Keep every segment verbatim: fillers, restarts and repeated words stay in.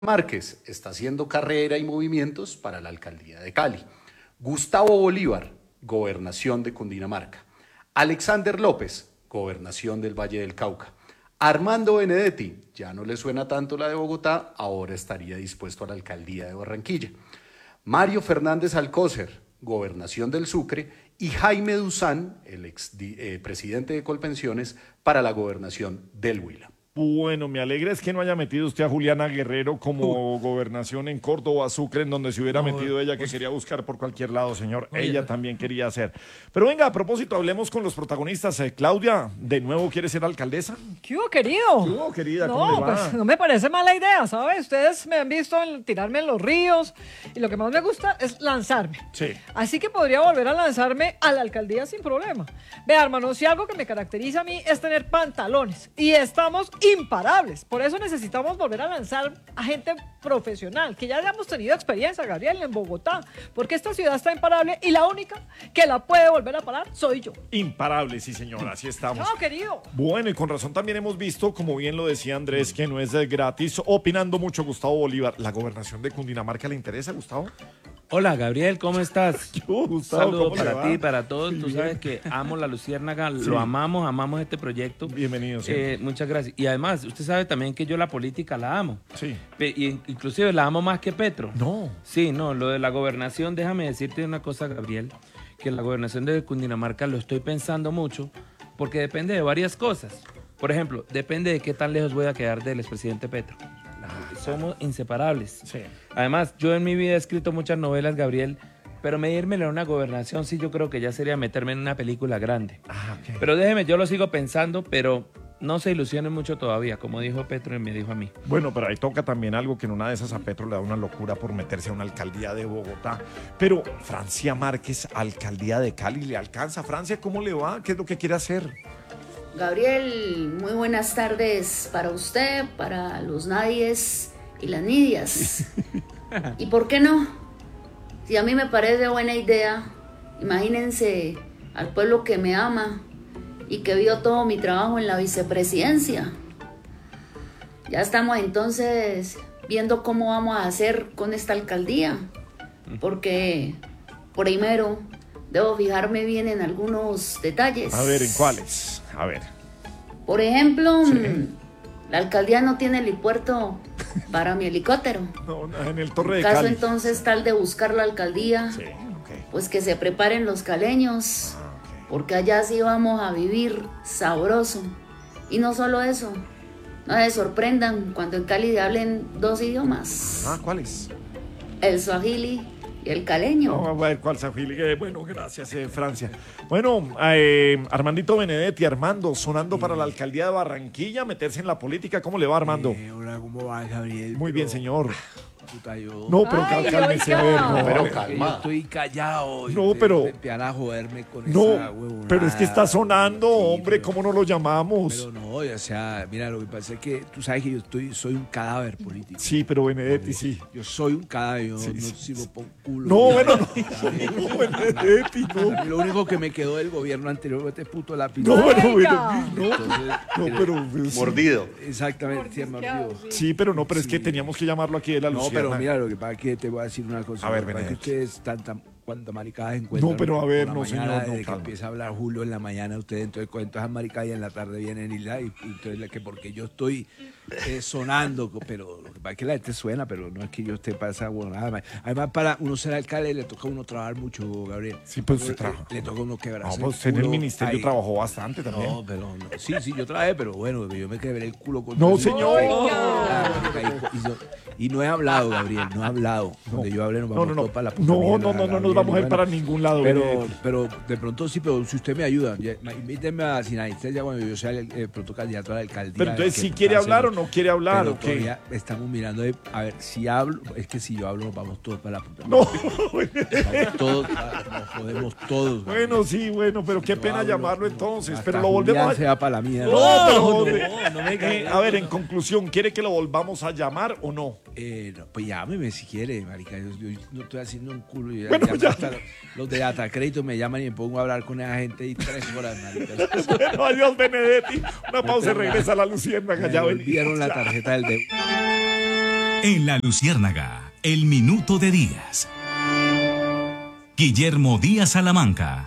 Márquez está haciendo carrera y movimientos para la alcaldía de Cali. Gustavo Bolívar, gobernación de Cundinamarca. Alexander López, gobernación del Valle del Cauca. Armando Benedetti, ya no le suena tanto la de Bogotá, ahora estaría dispuesto a la alcaldía de Barranquilla. Mario Fernández Alcócer, gobernación del Sucre, y Jaime Duzán, el ex eh, presidente de Colpensiones, para la gobernación del Huila. Bueno, me alegra es que no haya metido usted a Juliana Guerrero como uh. gobernación en Córdoba, Sucre, en donde se hubiera no, metido ella, que pues, quería buscar por cualquier lado, señor. Oye, ella también quería hacer. Pero venga, a propósito, hablemos con los protagonistas. Eh, Claudia, ¿de nuevo quiere ser alcaldesa? ¿Qué hubo, querido? ¿Qué hubo, querida? No, ¿Cómo le va? Pues no me parece mala idea, ¿sabes? Ustedes me han visto en tirarme en los ríos y lo que más me gusta es lanzarme. Sí. Así que podría volver a lanzarme a la alcaldía sin problema. Vea, hermano, si algo que me caracteriza a mí es tener pantalones y estamos imparables. Por eso necesitamos volver a lanzar a gente profesional, que ya hayamos tenido experiencia, Gabriel, en Bogotá, porque esta ciudad está imparable y la única que la puede volver a parar soy yo. Imparable, sí, señora, así estamos. No, querido. Bueno, y con razón también hemos visto, como bien lo decía Andrés, que no es gratis. Opinando mucho Gustavo Bolívar. ¿La gobernación de Cundinamarca le interesa, Gustavo? Hola, Gabriel, ¿cómo estás? Yo, Gustavo, Un saludo ¿cómo para le va? ti, para todos. Muy Tú bien. sabes que amo la Luciérnaga, Sí. lo amamos, amamos este proyecto. Bienvenido, sí. Eh, muchas gracias. Y además, usted sabe también que yo la política la amo. Sí. Pe- y inclusive la amo más que Petro. No. Sí, no, lo de la gobernación, déjame decirte una cosa, Gabriel, que la gobernación de Cundinamarca lo estoy pensando mucho porque depende de varias cosas. Por ejemplo, depende de qué tan lejos voy a quedar del expresidente Petro. Somos inseparables. Sí. Además, yo en mi vida he escrito muchas novelas, Gabriel, pero medírmelo en una gobernación sí yo creo que ya sería meterme en una película grande. Ah, ok. Pero déjeme, yo lo sigo pensando, pero no se ilusionen mucho todavía, como dijo Petro y me dijo a mí. Bueno, pero ahí toca también algo que en una de esas a Petro le da una locura por meterse a una alcaldía de Bogotá. Pero Francia Márquez, alcaldía de Cali, ¿le alcanza? Francia, ¿cómo le va? ¿Qué es lo que quiere hacer? Gabriel, muy buenas tardes para usted, para los nadies y las nidias. ¿Y por qué no? Si a mí me parece buena idea, imagínense al pueblo que me ama y que vio todo mi trabajo en la vicepresidencia. Ya estamos entonces viendo cómo vamos a hacer con esta alcaldía, porque primero debo fijarme bien en algunos detalles. A ver, ¿en cuáles? A ver. Por ejemplo, Sí. mm, la alcaldía no tiene helipuerto para mi helicóptero. No, en el Torre de En caso Cali. entonces tal de buscar la alcaldía, Sí, ok. pues que se preparen los caleños, Ah, ok. porque allá sí vamos a vivir sabroso. Y no solo eso, no se sorprendan cuando en Cali hablen dos idiomas, Ah, ¿cuáles? el swahili y el caleño. No, a ver, ¿cuál Safili? Eh, Bueno, gracias, eh, Francia. Bueno, eh, Armandito Benedetti, Armando, sonando para la alcaldía de Barranquilla, meterse en la política. ¿Cómo le va, Armando? Eh, hola, ¿cómo va, Gabriel? Muy bien, señor. Puta, yo... No, pero Ay, cálmese, oiga. a ver, no, Pero a ver. calma. Que yo estoy callado. y No, ustedes pero- Empiezan a joderme con esa No, huevonada. pero es que está sonando, Sí, hombre, pero- ¿cómo no lo llamamos? Pero no, o sea, mira, lo que pasa es que tú sabes que yo estoy, soy un cadáver político. Sí, pero Benedetti, sí. Yo soy un cadáver, yo Sí, no sí, sirvo por culo. No, Yo- bueno, no, no, Benedetti, A no. mí lo único que me quedó del gobierno anterior fue este puto lápiz. No, bueno, Oiga. bueno, no, Entonces, no, eh, pero... sí. Mordido. Exactamente, sí, Mordisqueado, mordido. sí. Sí, pero no, pero es que Sí. teníamos que llamarlo aquí de la No, Luciana. pero mira, lo que pasa es que te voy a decir una cosa. A ver, lo que pasa es que Benedetti. ustedes están tan cuántas maricadas encuentran. No, pero a ver, por la no, mañana, señor, no, Desde que calma. empieza a hablar Julio en la mañana, ustedes entonces cuentan esas maricadas y en la tarde vienen y la, y, y entonces la que porque yo estoy eh, sonando, pero lo que pasa es que la gente suena, pero no es que yo esté para esa huevonada. Además, para uno ser alcalde le toca a uno trabajar mucho, Gabriel. Sí, pues usted Le- trabaja. Le toca a uno quebrarse No, pues el usted en el culo ministerio ahí. trabajó bastante también. No, pero no. Sí, sí, yo trabajé, pero bueno, yo me quebré el culo con No, todo eso. señor. Claro, y, y yo- y no he hablado, Gabriel, no he hablado. Donde yo hable nos No, vamos no, no. todos para la puta No, mierda, no, no, no nos Gabriel, vamos a ir y para bueno, ningún lado, Pero, Benedetti. pero de pronto sí, pero si usted me ayuda, ya- invíteme a sin anestesia cuando yo sea el, el pronto candidato a la alcaldía. Pero entonces, que ¿sí quiere hace- hablar o no quiere hablar pero o qué? todavía estamos mirando, de- a ver, si hablo, es que si yo hablo nos vamos todos para la puta No, mierda. Vamos todos, nos jodemos todos. Gabriel. bueno, sí, bueno, pero qué Yo pena hablo, llamarlo no, entonces, hasta pero lo Julián volvemos se a... va para la mierda. No, pero no, ¿dónde? no me Eh, caiga. a ver, en conclusión, ¿quiere que lo volvamos a llamar o no? Eh, no, pues llámeme si quiere, marica. Yo, yo no estoy haciendo un culo. Yo Bueno, llamo ya. hasta los, los de Data Crédito me llaman y me pongo a hablar con esa gente y tres horas, marica. Bueno, adiós, Benedetti. Una pausa y regresa a la Luciérnaga. Me Ya volvieron venimos. la tarjeta del dedo. En La Luciérnaga, el minuto de Díaz. Guillermo Díaz Salamanca.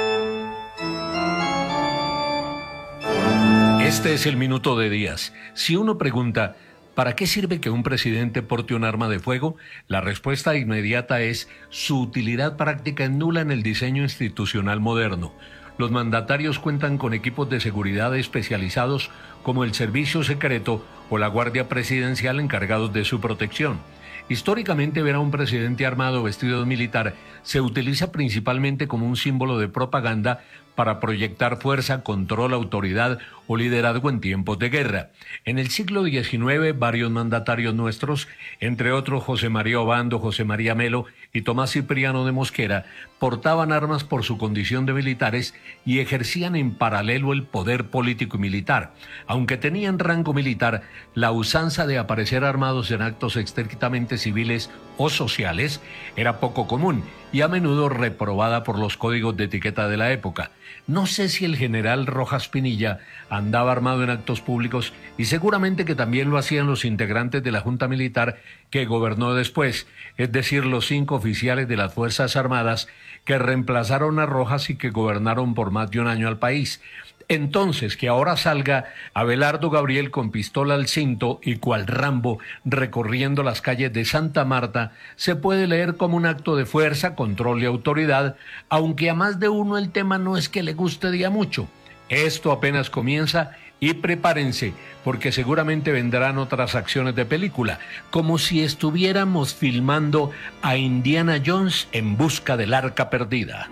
Este es el minuto de Díaz. Si uno pregunta, ¿para qué sirve que un presidente porte un arma de fuego? La respuesta inmediata es: su utilidad práctica es nula en el diseño institucional moderno. Los mandatarios cuentan con equipos de seguridad especializados como el Servicio Secreto o la Guardia Presidencial encargados de su protección. Históricamente, ver a un presidente armado vestido de militar se utiliza principalmente como un símbolo de propaganda para proyectar fuerza, control, autoridad o liderazgo en tiempos de guerra. En el siglo diecinueve, varios mandatarios nuestros, entre otros José María Obando, José María Melo y Tomás Cipriano de Mosquera, portaban armas por su condición de militares y ejercían en paralelo el poder político y militar. Aunque tenían rango militar, la usanza de aparecer armados en actos estrictamente civiles o sociales era poco común y a menudo reprobada por los códigos de etiqueta de la época. No sé si el general Rojas Pinilla andaba armado en actos públicos, y seguramente que también lo hacían los integrantes de la Junta Militar que gobernó después, es decir, los cinco oficiales de las Fuerzas Armadas que reemplazaron a Rojas y que gobernaron por más de un año al país. Entonces, que ahora salga Abelardo Gabriel con pistola al cinto y cual Rambo recorriendo las calles de Santa Marta, se puede leer como un acto de fuerza, control y autoridad, aunque a más de uno el tema no es que le guste de a mucho. Esto apenas comienza y prepárense, porque seguramente vendrán otras acciones de película, como si estuviéramos filmando a Indiana Jones en busca del arca perdida.